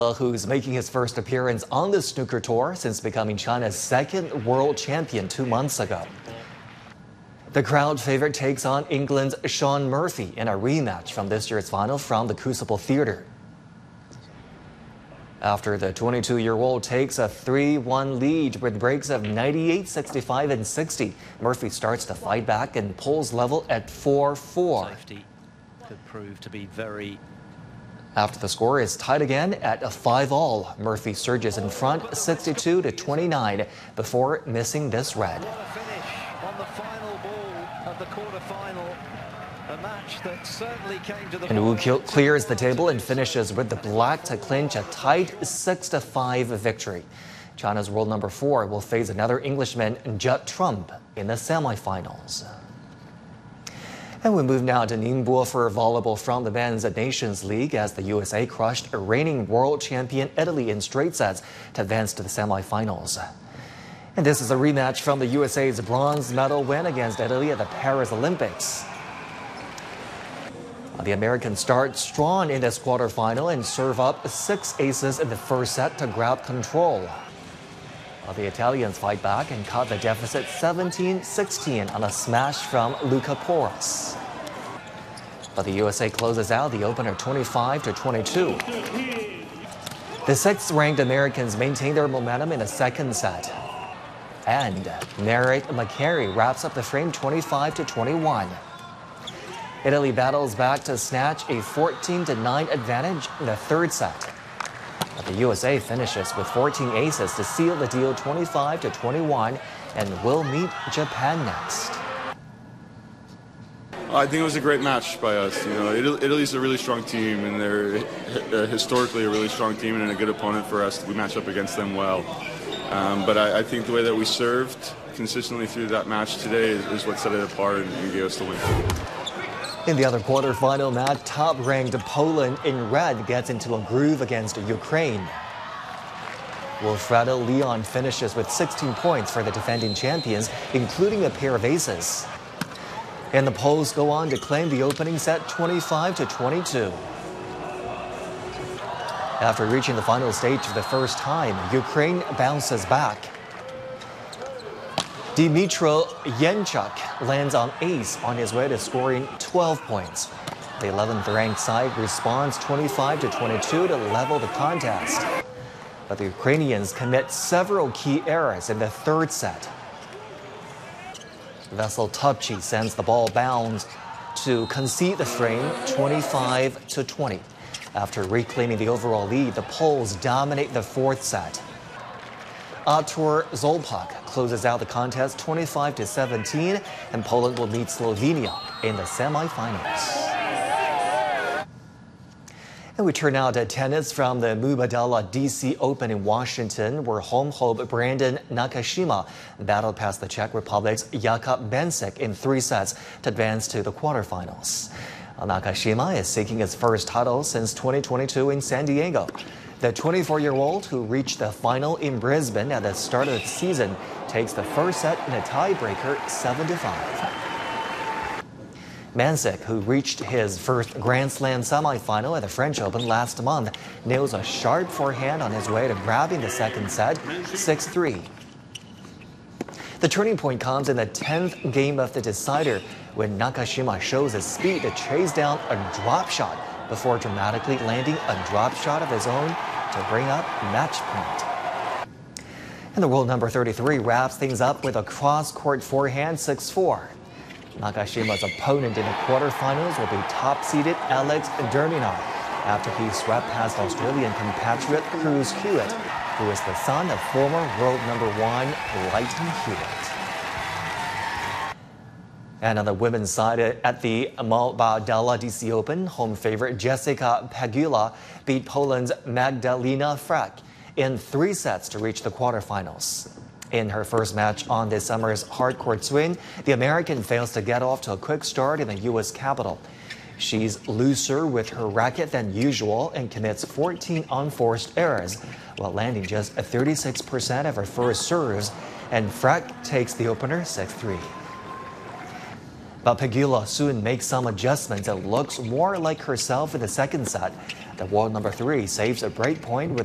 Who's making his first appearance on the snooker tour since becoming China's second world champion 2 months ago. The crowd favorite takes on England's Shaun Murphy in a rematch from this year's final from the Crucible Theatre. After the 22-year-old takes a 3-1 lead with breaks of 98, 65, and 60, Murphy starts to fight back and pulls level at 4-4. Safety could prove to be very... After the score is tied again at a 5-all, Murphy surges in front 62-29 before missing this red. What a finish on the final ball of the quarter-final. A match that certainly came to the... And Wu clears the table and finishes with the black to clinch a tight 6-5 victory. China's world number 4 will face another Englishman, Judd Trump, in the semifinals. And we move now to Ningbo for volleyball from the Men's Nations League as the USA crushed reigning world champion Italy in straight sets to advance to the semifinals. And this is a rematch from the USA's bronze medal win against Italy at the Paris Olympics. The Americans start strong in this quarterfinal and serve up 6 aces in the first set to grab control. The Italians fight back and cut the deficit 17-16 on a smash from Luca Porras. But the USA closes out the opener 25-22. The 6th-ranked Americans maintain their momentum in the second set. And Merritt McCary wraps up the frame 25-21. Italy battles back to snatch a 14-9 advantage in the third set. But the USA finishes with 14 aces to seal the deal 25-21 and will meet Japan next. I think it was a great match by us. You know, Italy's a really strong team, and they're historically a really strong team and a good opponent for us. We match up against them well. But I think the way that we served consistently through that match today is what set it apart and gave us the win. In the other quarterfinal match, top-ranked Poland in red gets into a groove against Ukraine. Wilfredo Leon finishes with 16 points for the defending champions, including a pair of aces. And the Poles go on to claim the opening set 25-22. After reaching the final stage for the first time, Ukraine bounces back. Dmytro Yenchuk lands on ace on his way to scoring 12 points. The 11th-ranked side responds 25-22 to level the contest. But the Ukrainians commit several key errors in the third set. Vesel Topchi sends the ball bounds to concede the frame 25-20. After reclaiming the overall lead, the Poles dominate the fourth set. Artur Zolpak closes out the contest 25-17, and Poland will meet Slovenia in the semifinals. And we turn now to tennis from the Mubadala DC Open in Washington, where home hope Brandon Nakashima battled past the Czech Republic's Jakub Benčík in 3 sets to advance to the quarterfinals. Nakashima is seeking his first title since 2022 in San Diego. The 24-year-old, who reached the final in Brisbane at the start of the season, takes the first set in a tiebreaker 7-5. Benčík, who reached his first Grand Slam semifinal at the French Open last month, nails a sharp forehand on his way to grabbing the second set 6-3. The turning point comes in the 10th game of the decider when Nakashima shows his speed to chase down a drop shot before dramatically landing a drop shot of his own to bring up match point. And the world number 33 wraps things up with a cross-court forehand 6-4. Nakashima's opponent in the quarterfinals will be top-seeded Alex Derminov after he swept past Australian compatriot Cruz Hewitt, who is the son of former world number 1 Lleyton Hewitt. And on the women's side, at the Mubadala DC Open, home favorite Jessica Pegula beat Poland's Magdalena Frech in 3 sets to reach the quarterfinals. In her first match on this summer's hardcourt swing, the American fails to get off to a quick start in the U.S. capital. She's looser with her racket than usual and commits 14 unforced errors, while landing just 36% of her first serves, and Frech takes the opener 6-3. But Pegula soon makes some adjustments and looks more like herself in the second set. The world number 3 saves a break point with